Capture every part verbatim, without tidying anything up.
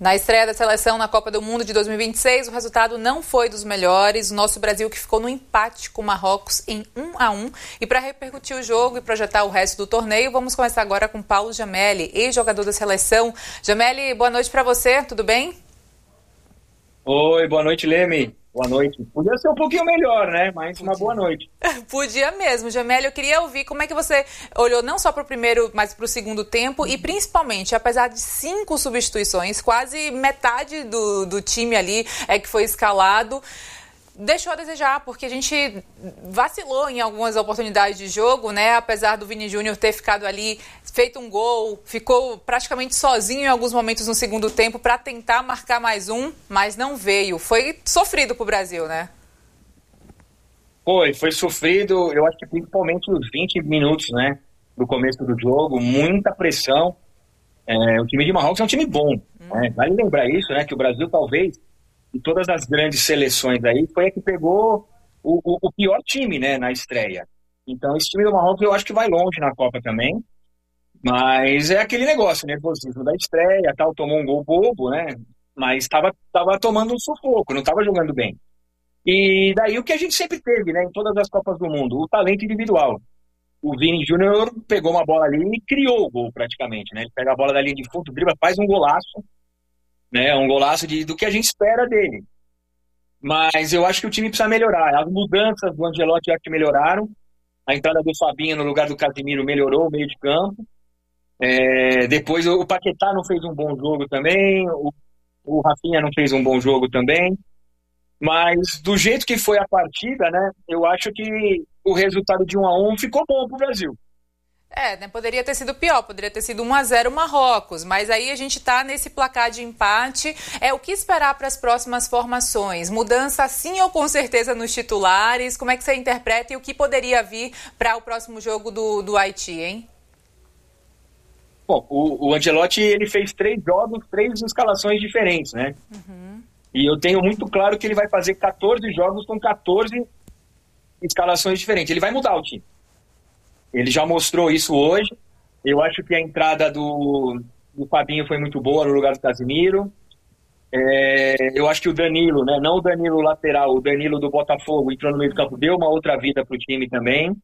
Na estreia da seleção na Copa do Mundo de dois mil e vinte e seis, o resultado não foi dos melhores. O nosso Brasil que ficou no empate com o Marrocos em um a um. E para repercutir o jogo e projetar o resto do torneio, vamos começar agora com Paulo Giamelli, ex-jogador da seleção. Giamelli, boa noite para você, tudo bem? Oi, boa noite, Leme. Boa noite. Podia ser um pouquinho melhor, né? Mas uma boa noite. Podia mesmo. Giamelli, eu queria ouvir como é que você olhou não só para o primeiro, mas para o segundo tempo e principalmente, apesar de cinco substituições, quase metade do, do time ali é que foi escalado, deixou a desejar, porque a gente vacilou em algumas oportunidades de jogo, né? Apesar do Vini Júnior ter ficado ali, feito um gol, ficou praticamente sozinho em alguns momentos no segundo tempo para tentar marcar mais um, mas não veio. Foi sofrido pro Brasil, né? Foi, foi sofrido, eu acho que principalmente os vinte minutos, né? Do começo do jogo, muita pressão. É, o time de Marrocos é um time bom, hum. né? Vale lembrar isso, né? Que o Brasil talvez, de todas as grandes seleções aí, foi a que pegou o, o, o pior time, né, na estreia. Então, esse time do Marrocos eu acho que vai longe na Copa também. Mas é aquele negócio, nervosismo da estreia, tal, tomou um gol bobo, né? Mas estava tava tomando um sufoco, não estava jogando bem. E daí o que a gente sempre teve, né, em todas as Copas do Mundo, o talento individual. O Vini Júnior pegou uma bola ali e criou o gol praticamente, né? Ele pega a bola da linha de fundo, dribla, faz um golaço, né? Um golaço de, do que a gente espera dele. Mas eu acho que o time precisa melhorar. As mudanças do Ancelotti já que melhoraram. A entrada do Fabinho no lugar do Casemiro melhorou o meio de campo. É, depois o Paquetá não fez um bom jogo também, o, o Rafinha não fez um bom jogo também, mas do jeito que foi a partida, né, eu acho que o resultado de um a um ficou bom pro Brasil. É, né, poderia ter sido pior, poderia ter sido um a zero Marrocos, mas aí a gente tá nesse placar de empate. É, o que esperar para as próximas formações? Mudança sim ou com certeza nos titulares? Como é que você interpreta e o que poderia vir para o próximo jogo do, do Haiti, hein? Bom, o, o Ancelotti, ele fez três jogos, três escalações diferentes, né? Uhum. E eu tenho muito claro que ele vai fazer quatorze jogos com quatorze escalações diferentes. Ele vai mudar o time. Ele já mostrou isso hoje. Eu acho que a entrada do, do Fabinho foi muito boa no lugar do Casemiro. É, eu acho que o Danilo, né? Não o Danilo lateral, o Danilo do Botafogo entrou no meio do campo, deu uma outra vida pro time também.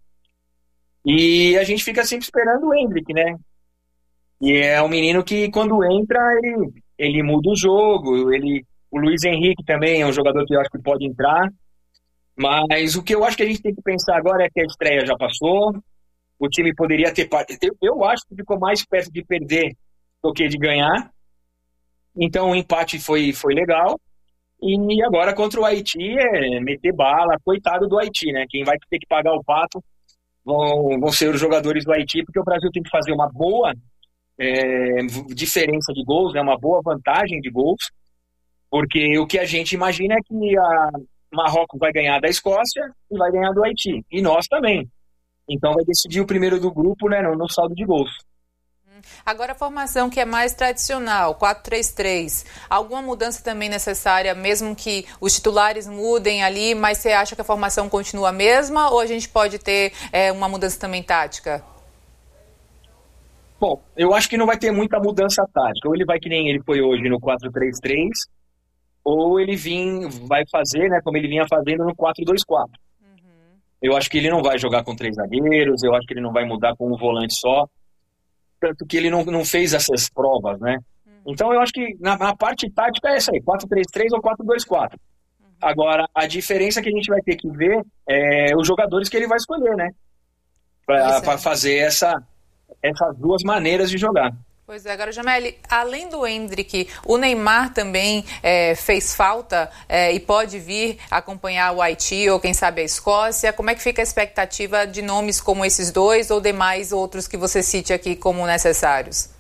E a gente fica sempre esperando o Endrick, né? E é um menino que, quando entra, ele, ele muda o jogo. Ele, o Luiz Henrique também é um jogador que eu acho que pode entrar. Mas o que eu acho que a gente tem que pensar agora é que a estreia já passou. O time poderia ter... Eu, eu acho que ficou mais perto de perder do que de ganhar. Então o empate foi, foi legal. E agora contra o Haiti é meter bala. Coitado do Haiti, né? Quem vai ter que pagar o pato vão, vão ser os jogadores do Haiti, porque o Brasil tem que fazer uma boa... É, diferença de gols, né, uma boa vantagem de gols, porque o que a gente imagina é que a Marrocos vai ganhar da Escócia e vai ganhar do Haiti, e nós também. Então vai decidir o primeiro do grupo, né, no, no saldo de gols. Agora a formação que é mais tradicional, quatro três três, alguma mudança também necessária, mesmo que os titulares mudem ali, mas você acha que a formação continua a mesma ou a gente pode ter é, uma mudança também tática? Bom, eu acho que não vai ter muita mudança tática. Ou ele vai que nem ele foi hoje no quatro três três, ou ele vim, vai fazer, né, como ele vinha fazendo no quatro dois quatro. Uhum. Eu acho que ele não vai jogar com três zagueiros, eu acho que ele não vai mudar com um volante só, tanto que ele não, não fez essas provas, né? Uhum. Então eu acho que na, na parte tática é essa aí, quatro três três ou quatro dois quatro. Uhum. Agora, a diferença que a gente vai ter que ver é os jogadores que ele vai escolher, né? Para fazer essa... essas duas maneiras de jogar. Pois é, agora, Giamelli, além do Endrick, o Neymar também é, fez falta é, e pode vir acompanhar o Haiti ou, quem sabe, a Escócia. Como é que fica a expectativa de nomes como esses dois ou demais outros que você cite aqui como necessários?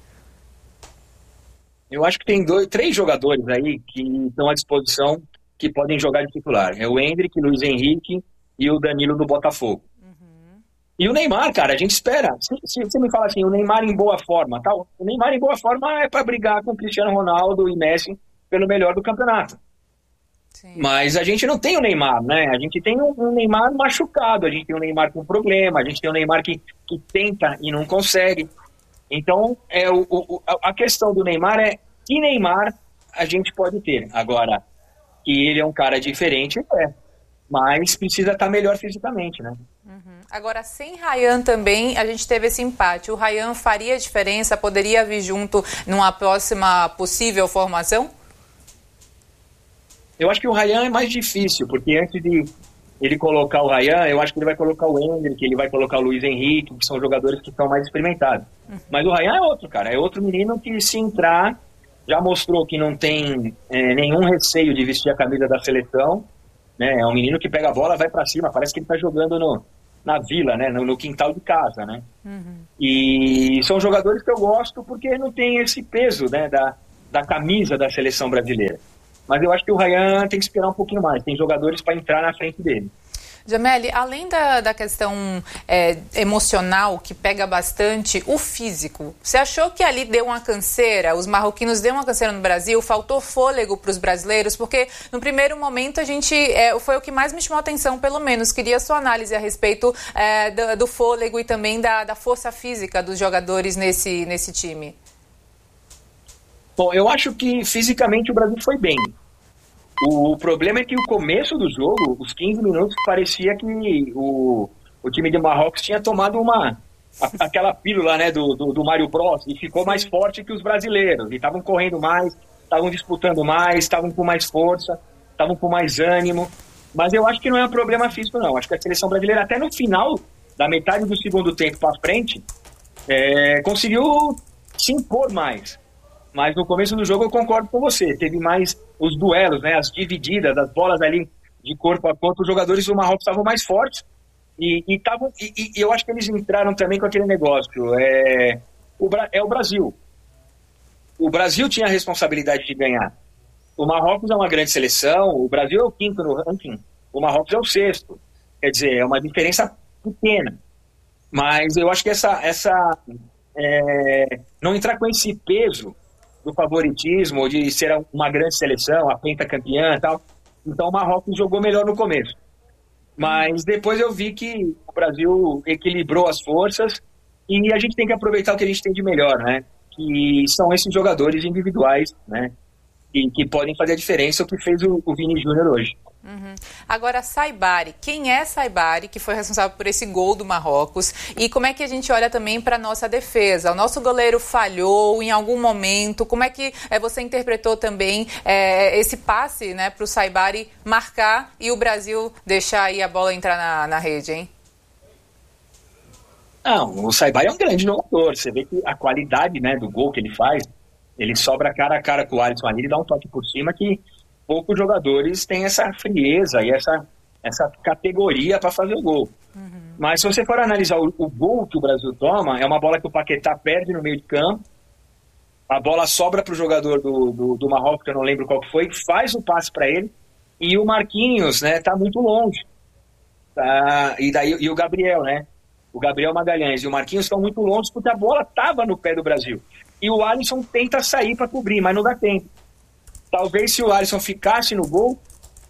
Eu acho que tem dois, três jogadores aí que estão à disposição que podem jogar de titular. É o Endrick, Luiz Henrique e o Danilo do Botafogo. E o Neymar, cara, a gente espera. Se, se você me fala assim, o Neymar em boa forma, tal, o Neymar em boa forma é para brigar com o Cristiano Ronaldo e Messi pelo melhor do campeonato. Sim. Mas a gente não tem o Neymar, né? A gente tem um, um Neymar machucado, a gente tem um Neymar com problema, a gente tem um Neymar que, que tenta e não consegue. Então, é o, o, a questão do Neymar é que Neymar a gente pode ter. Agora, que ele é um cara diferente, é. Mas precisa estar melhor fisicamente, né? Uhum. Agora, sem Ryan também, a gente teve esse empate. O Ryan faria diferença? Poderia vir junto numa próxima possível formação? Eu acho que o Ryan é mais difícil, porque antes de ele colocar o Ryan, eu acho que ele vai colocar o Endrick, ele vai colocar o Luiz Henrique, que são jogadores que estão mais experimentados. Uhum. Mas o Ryan é outro, cara. É outro menino que, se entrar, já mostrou que não tem é, nenhum receio de vestir a camisa da seleção. Né? É um menino que pega a bola, vai pra cima, parece que ele tá jogando no, na vila, né? no, no quintal de casa, né? Uhum. E são jogadores que eu gosto porque não tem esse peso, né, da, da camisa da seleção brasileira. Mas eu acho que o Ryan tem que esperar um pouquinho mais, tem jogadores para entrar na frente dele. Jameli, além da, da questão é, emocional, que pega bastante, o físico, você achou que ali deu uma canseira, os marroquinos deu uma canseira no Brasil, faltou fôlego para os brasileiros? Porque no primeiro momento a gente, é, foi o que mais me chamou a atenção, pelo menos, queria a sua análise a respeito é, do, do fôlego e também da, da força física dos jogadores nesse, nesse time. Bom, eu acho que fisicamente o Brasil foi bem. O problema é que o começo do jogo, os quinze minutos, parecia que o, o time de Marrocos tinha tomado uma, a, aquela pílula, né, do, do, do Mário Bros e ficou mais forte que os brasileiros. E estavam correndo mais, estavam disputando mais, estavam com mais força, estavam com mais ânimo. Mas eu acho que não é um problema físico, não. Acho que a seleção brasileira, até no final, da metade do segundo tempo para frente, é, conseguiu se impor mais. Mas no começo do jogo eu concordo com você. Teve mais os duelos, né, as divididas, as bolas ali de corpo a corpo. Os jogadores do Marrocos estavam mais fortes. E, e, tavam, e, e eu acho que eles entraram também com aquele negócio. É o, é o Brasil. O Brasil tinha a responsabilidade de ganhar. O Marrocos é uma grande seleção. O Brasil é o quinto no ranking. O Marrocos é o sexto. Quer dizer, é uma diferença pequena. Mas eu acho que essa... essa é, não entrar com esse peso do favoritismo, de ser uma grande seleção, a pentacampeã e tal. Então o Marrocos jogou melhor no começo. Mas depois eu vi que o Brasil equilibrou as forças e a gente tem que aproveitar o que a gente tem de melhor, né? Que são esses jogadores individuais, né? E que podem fazer a diferença, o que fez o, o Vini Júnior hoje. Uhum. Agora, Saibari, quem é Saibari, que foi responsável por esse gol do Marrocos? E como é que a gente olha também para a nossa defesa? O nosso goleiro falhou em algum momento? Como é que é, você interpretou também é, esse passe, né, para o Saibari marcar e o Brasil deixar aí a bola entrar na, na rede, hein? Não, o Saibari é um grande jogador. Você vê que a qualidade, né, do gol que ele faz, ele sobra cara a cara com o Alisson ali, ele dá um toque por cima que poucos jogadores têm essa frieza e essa, essa categoria para fazer o gol. Uhum. Mas se você for analisar o, o gol que o Brasil toma, é uma bola que o Paquetá perde no meio de campo, a bola sobra para o jogador do, do, do Marrocos, que eu não lembro qual que foi, faz o passe para ele, e o Marquinhos, né, tá muito longe. Tá, e, daí, e o Gabriel, né? O Gabriel Magalhães e o Marquinhos estão muito longe porque a bola estava no pé do Brasil. E o Alisson tenta sair para cobrir, mas não dá tempo. Talvez se o Alisson ficasse no gol,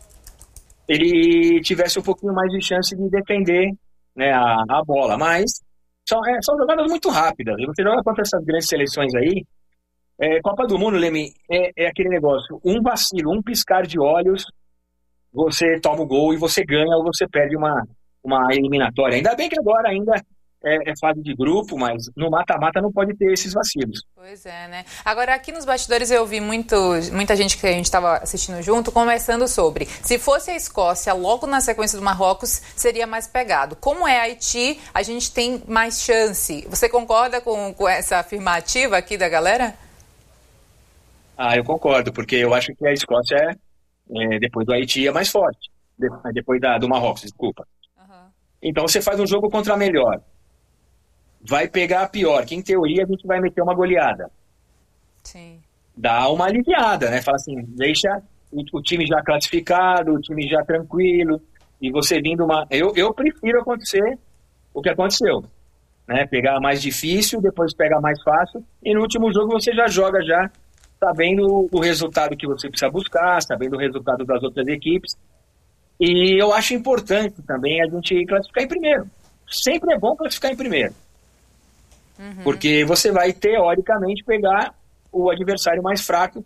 ele tivesse um pouquinho mais de chance de defender, né, a, a bola. Mas são, é, são jogadas muito rápidas. Você joga contra essas grandes seleções aí. É, Copa do Mundo, Leme, é, é aquele negócio. Um vacilo, um piscar de olhos, você toma o gol e você ganha ou você perde uma, uma eliminatória. Ainda bem que agora ainda É, é fase de grupo, mas no mata-mata não pode ter esses vacilos. Pois é, né? Agora, aqui nos bastidores eu ouvi muito, muita gente que a gente estava assistindo junto conversando sobre se fosse a Escócia logo na sequência do Marrocos, seria mais pegado. Como é Haiti, a gente tem mais chance. Você concorda com, com essa afirmativa aqui da galera? Ah, eu concordo, porque eu acho que a Escócia, é, é, depois do Haiti, é mais forte. Depois da, do Marrocos, desculpa. Uhum. Então você faz um jogo contra a melhor. Vai pegar a pior, que em teoria a gente vai meter uma goleada. Sim. Dá uma aliviada, né? Fala assim, deixa o, o time já classificado, o time já tranquilo, e você vindo uma... Eu, eu prefiro acontecer o que aconteceu, né? Pegar mais difícil, depois pegar mais fácil, e no último jogo você já joga já sabendo o resultado que você precisa buscar, sabendo o resultado das outras equipes. E eu acho importante também a gente classificar em primeiro. Sempre é bom classificar em primeiro. Uhum. Porque você vai, teoricamente, pegar o adversário mais fraco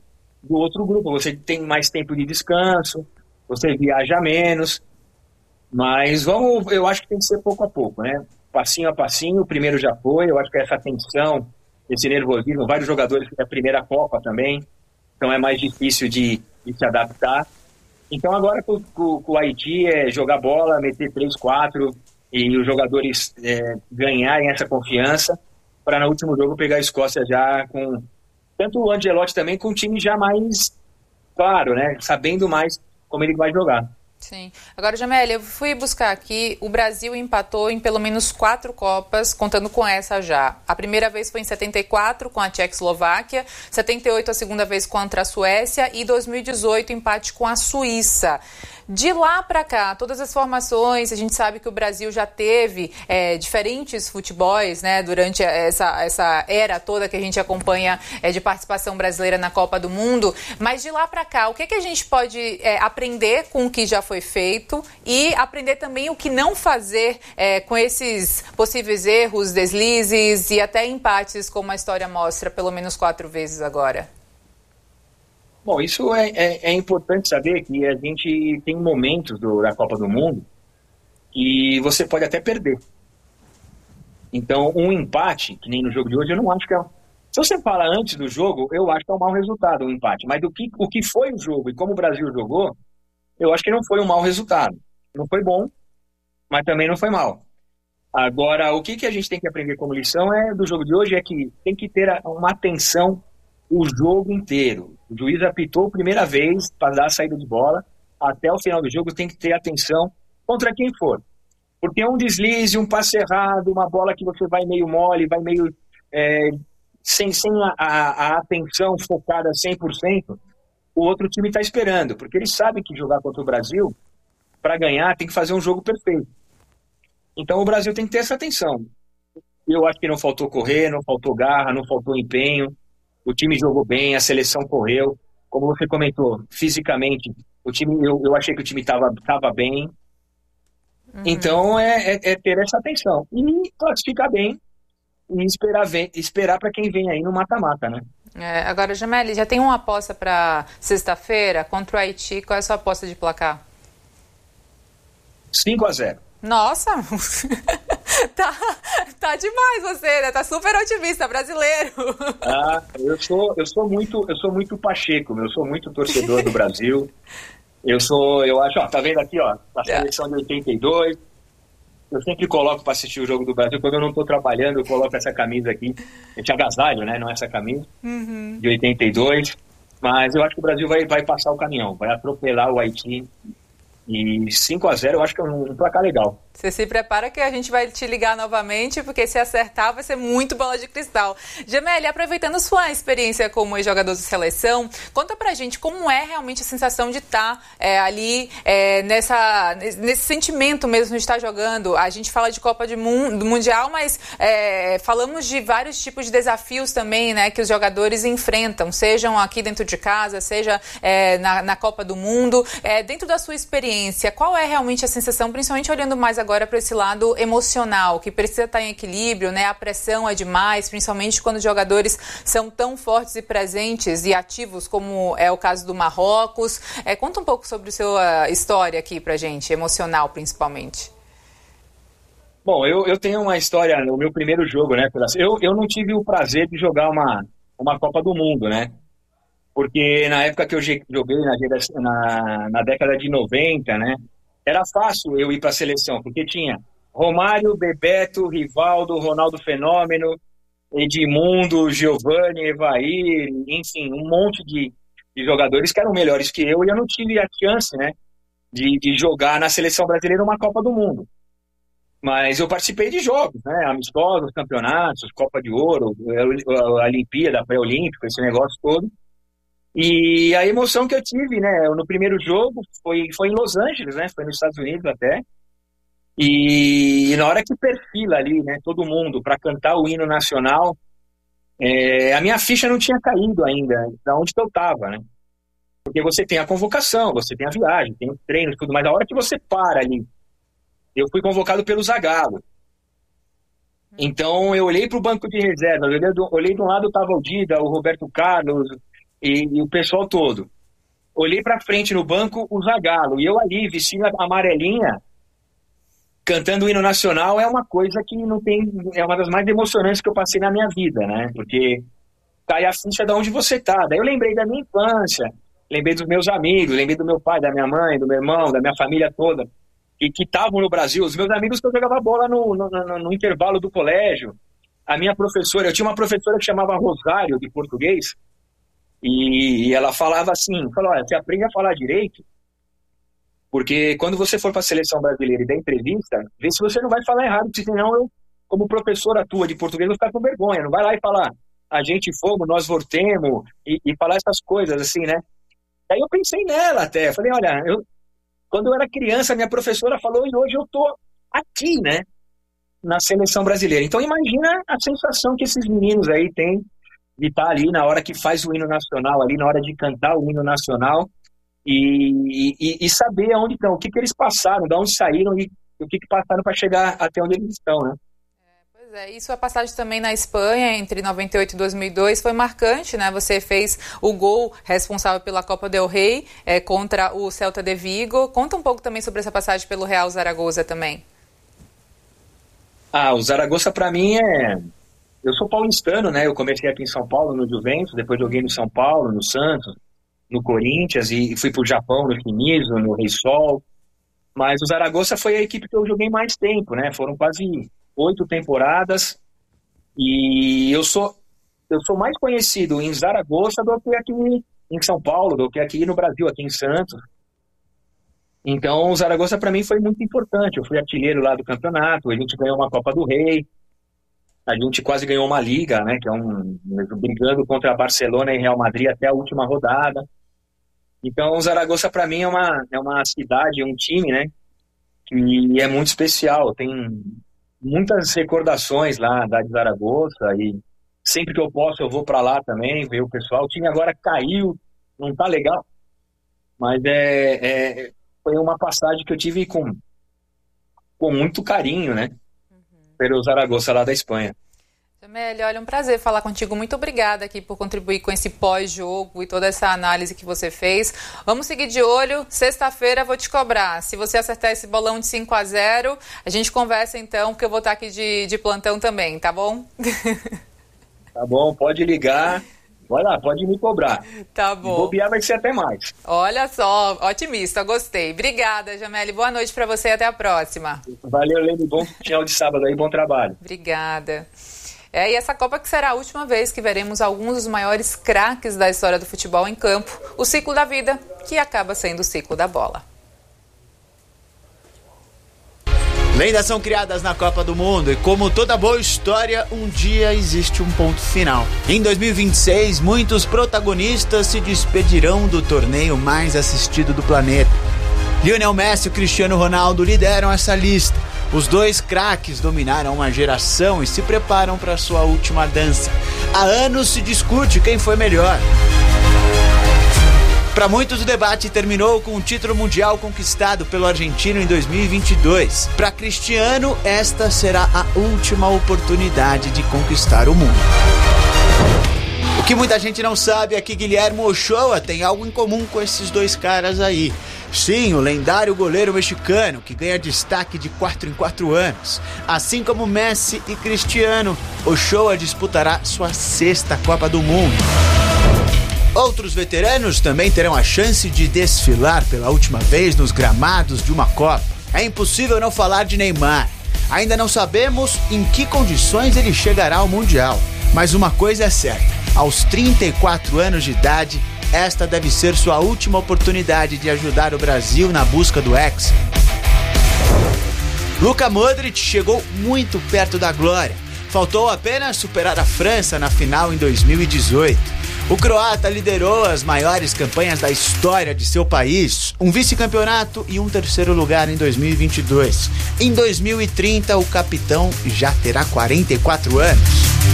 do outro grupo. Você tem mais tempo de descanso, você viaja menos, mas vamos, eu acho que tem que ser pouco a pouco, né? Passinho a passinho, o primeiro já foi, eu acho que essa tensão, esse nervosismo, vários jogadores que é a primeira Copa também, então é mais difícil de, de se adaptar. Então agora com, com, com o Haiti é jogar bola, meter três, quatro e os jogadores é, ganharem essa confiança para no último jogo pegar a Escócia já com tanto o Ancelotti também com o time já mais claro, né? Sabendo mais como ele vai jogar. Sim. Agora, Jamelle, eu fui buscar aqui, o Brasil empatou em pelo menos quatro Copas, contando com essa já. A primeira vez foi em setenta e quatro, com a Tchecoslováquia, setenta e oito a segunda vez contra a Suécia e dois mil e dezoito empate com a Suíça. De lá para cá, todas as formações, a gente sabe que o Brasil já teve é, diferentes futebols, né, durante essa, essa era toda que a gente acompanha é, de participação brasileira na Copa do Mundo, mas de lá para cá, o que, que a gente pode é, aprender com o que já foi feito e aprender também o que não fazer é, com esses possíveis erros, deslizes e até empates, como a história mostra, pelo menos quatro vezes agora? Bom, isso é, é, é importante saber que a gente tem momentos do, da Copa do Mundo que você pode até perder. Então, um empate, que nem no jogo de hoje, eu não acho que é... Se você fala antes do jogo, eu acho que é um mau resultado, um empate. Mas do que, o que foi o jogo e como o Brasil jogou, eu acho que não foi um mau resultado. Não foi bom, mas também não foi mal. Agora, o que, que a gente tem que aprender como lição é, do jogo de hoje é que tem que ter uma atenção o jogo inteiro. O juiz apitou a primeira vez para dar a saída de bola. Até o final do jogo tem que ter atenção contra quem for. Porque um deslize, um passe errado, uma bola que você vai meio mole, vai meio é, sem, sem a, a, a atenção focada cem por cento, o outro time está esperando. Porque eles sabem que jogar contra o Brasil, para ganhar, tem que fazer um jogo perfeito. Então o Brasil tem que ter essa atenção. Eu acho que não faltou correr, não faltou garra, não faltou empenho. O time jogou bem, a seleção correu. Como você comentou, fisicamente, o time, eu, eu achei que o time estava tava bem. Uhum. Então, é, é, é ter essa atenção. E classificar bem e esperar, esperar para quem vem aí no mata-mata, né? É, agora, Jamelle, já tem uma aposta para sexta-feira contra o Haiti. Qual é a sua aposta de placar? cinco a zero. Nossa! Tá, tá demais você, né? Tá super otimista, brasileiro. Ah, eu sou, eu sou muito, eu sou muito pacheco, eu sou muito torcedor do Brasil. Eu sou, eu acho, ó, tá vendo aqui, ó, a seleção de oitenta e dois. Eu sempre coloco para assistir o jogo do Brasil, quando eu não tô trabalhando, eu coloco essa camisa aqui. Eu te agasalho, né? Não essa camisa, uhum. De oitenta e dois. Mas eu acho que o Brasil vai, vai passar o caminhão, vai atropelar o Haiti. E cinco a zero eu acho que é um, um placar legal. Você se prepara que a gente vai te ligar novamente, porque se acertar vai ser muito bola de cristal. Jamelle, aproveitando sua experiência como jogador de seleção, conta pra gente como é realmente a sensação de estar é, ali é, nessa, nesse sentimento mesmo de estar jogando. A gente fala de Copa de Mun- do Mundial, mas é, falamos de vários tipos de desafios também, né, que os jogadores enfrentam, sejam aqui dentro de casa, seja é, na, na Copa do Mundo. É, dentro da sua experiência, qual é realmente a sensação, principalmente olhando mais agora para esse lado emocional, que precisa estar em equilíbrio, né? A pressão é demais, principalmente quando os jogadores são tão fortes e presentes e ativos como é o caso do Marrocos. É, conta um pouco sobre a sua história aqui pra gente, emocional principalmente. Bom, eu, eu tenho uma história no meu primeiro jogo, né? Eu, eu não tive o prazer de jogar uma, uma Copa do Mundo, né? Porque na época que eu joguei na, na, na década de noventa, né? Era fácil eu ir para a seleção, porque tinha Romário, Bebeto, Rivaldo, Ronaldo Fenômeno, Edmundo, Giovanni, Evair, enfim, um monte de, de jogadores que eram melhores que eu, e eu não tive a chance, né, de, de jogar na seleção brasileira uma Copa do Mundo. Mas eu participei de jogos, né, amistosos, campeonatos, Copa de Ouro, a Olimpíada, pré-olímpico, esse negócio todo. E a emoção que eu tive, né, no primeiro jogo foi, foi em Los Angeles, né, foi nos Estados Unidos até, e, e na hora que perfila ali, né, todo mundo para cantar o hino nacional, é, a minha ficha não tinha caído ainda, da onde que eu estava, né, porque você tem a convocação, você tem a viagem, tem o treino e tudo, mas a hora que você para ali, eu fui convocado pelo Zagallo. Então eu olhei para o banco de reserva, eu olhei, do, olhei de um lado estava o Dida, o Roberto Carlos, e, e o pessoal todo. Olhei para frente no banco, o Zagallo, e eu ali, vestindo a amarelinha, cantando o hino nacional, é uma coisa que não tem, é uma das mais emocionantes que eu passei na minha vida, né? Porque cai a ficha de onde você tá. Daí eu lembrei da minha infância, lembrei dos meus amigos, lembrei do meu pai, da minha mãe, do meu irmão, da minha família toda, que estavam no Brasil, os meus amigos que eu jogava bola no, no, no, no intervalo do colégio. A minha professora, eu tinha uma professora que chamava Rosário, de português, e, e ela falava assim, falou, olha, você aprende a falar direito, porque quando você for para a seleção brasileira e der entrevista, vê se você não vai falar errado, porque senão eu, como professora tua de português, vou ficar com vergonha. Não vai lá e falar, a gente fomos, nós voltemos, e, e falar essas coisas assim, né? Aí eu pensei nela até, falei, olha, eu, quando eu era criança, minha professora falou, e hoje eu tô aqui, né? Na seleção brasileira. Então imagina a sensação que esses meninos aí têm de estar ali na hora que faz o hino nacional, ali na hora de cantar o hino nacional, E, e, e saber aonde estão, o que, que eles passaram, de onde saíram e o que, que passaram para chegar até onde eles estão, né? É, pois é, e sua passagem também na Espanha, entre noventa e oito e dois mil e dois, foi marcante, né? Você fez o gol responsável pela Copa del Rey é, contra o Celta de Vigo. Conta um pouco também sobre essa passagem pelo Real Zaragoza também. Ah, o Zaragoza para mim é... Eu sou paulistano, né? Eu comecei aqui em São Paulo, no Juventus, depois joguei no São Paulo, no Santos, no Corinthians, e fui pro Japão, no Shimizu, no Reysol. Mas o Zaragoza foi a equipe que eu joguei mais tempo, né? Foram quase oito temporadas. E eu sou, eu sou mais conhecido em Zaragoza do que aqui em São Paulo, do que aqui no Brasil, aqui em Santos. Então, o Zaragoza para mim foi muito importante. Eu fui artilheiro lá do campeonato, a gente ganhou uma Copa do Rei, a gente quase ganhou uma Liga, né? Que é um brigando contra Barcelona e Real Madrid até a última rodada. Então, o Zaragoza, para mim, é uma, é uma cidade, um time, né, que é muito especial. Tem muitas recordações lá da de Zaragoza e sempre que eu posso eu vou para lá também, ver o pessoal. O time agora caiu, não tá legal, mas é, é, foi uma passagem que eu tive com, com muito carinho, né, uhum. pelo Zaragoza lá da Espanha. Jamelle, olha, um prazer falar contigo. Muito obrigada aqui por contribuir com esse pós-jogo e toda essa análise que você fez. Vamos seguir de olho. Sexta-feira vou te cobrar. Se você acertar esse bolão de cinco a zero, a gente conversa então, porque eu vou estar aqui de, de plantão também, tá bom? Tá bom, pode ligar. Vai lá, pode me cobrar. Tá bom. E bobear vai ser até mais. Olha só, otimista, gostei. Obrigada, Jamelle. Boa noite para você e até a próxima. Valeu, Lene. Bom final de sábado aí, bom trabalho. Obrigada. É, e essa Copa que será a última vez que veremos alguns dos maiores craques da história do futebol em campo, o ciclo da vida, que acaba sendo o ciclo da bola. Lendas são criadas na Copa do Mundo e, como toda boa história, um dia existe um ponto final. Em dois mil e vinte e seis, muitos protagonistas se despedirão do torneio mais assistido do planeta. Lionel Messi e Cristiano Ronaldo lideram essa lista. Os dois craques dominaram uma geração e se preparam para sua última dança. Há anos se discute quem foi melhor. Para muitos, o debate terminou com o título mundial conquistado pelo argentino em dois mil e vinte e dois. Para Cristiano, esta será a última oportunidade de conquistar o mundo. O que muita gente não sabe é que Guilherme Ochoa tem algo em comum com esses dois caras aí. Sim, o lendário goleiro mexicano que ganha destaque de quatro em quatro anos. Assim como Messi e Cristiano, Ochoa disputará sua sexta Copa do Mundo. Outros veteranos também terão a chance de desfilar pela última vez nos gramados de uma Copa. É impossível não falar de Neymar. Ainda não sabemos em que condições ele chegará ao Mundial. Mas uma coisa é certa, aos trinta e quatro anos de idade, esta deve ser sua última oportunidade de ajudar o Brasil na busca do Hexa. Luka Modric chegou muito perto da glória. Faltou apenas superar a França na final em dois mil e dezoito. O croata liderou as maiores campanhas da história de seu país, um vice-campeonato e um terceiro lugar em dois mil e vinte e dois. Em dois mil e trinta, o capitão já terá quarenta e quatro anos.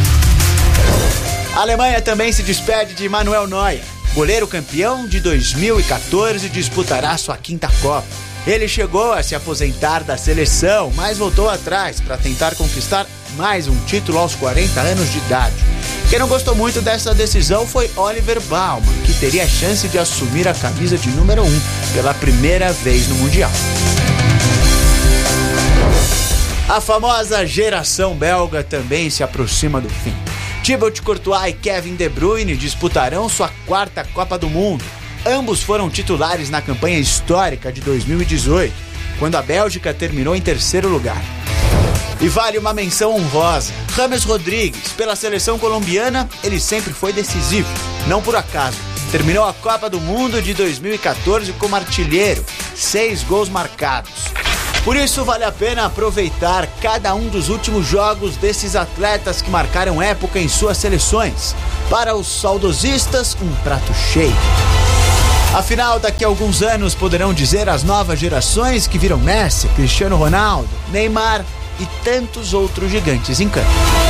A Alemanha também se despede de Manuel Neuer. Goleiro campeão de dois mil e quatorze, disputará sua quinta Copa. Ele chegou a se aposentar da seleção, mas voltou atrás para tentar conquistar mais um título aos quarenta anos de idade. Quem não gostou muito dessa decisão foi Oliver Baumann, que teria a chance de assumir a camisa de número um pela primeira vez no Mundial. A famosa geração belga também se aproxima do fim. Thibaut Courtois e Kevin De Bruyne disputarão sua quarta Copa do Mundo. Ambos foram titulares na campanha histórica de dois mil e dezoito, quando a Bélgica terminou em terceiro lugar. E vale uma menção honrosa. James Rodrigues, pela seleção colombiana, ele sempre foi decisivo, não por acaso. Terminou a Copa do Mundo de dois mil e quatorze como artilheiro, seis gols marcados. Por isso vale a pena aproveitar cada um dos últimos jogos desses atletas que marcaram época em suas seleções. Para os saudosistas, um prato cheio. Afinal, daqui a alguns anos poderão dizer as novas gerações que viram Messi, Cristiano Ronaldo, Neymar e tantos outros gigantes em campo.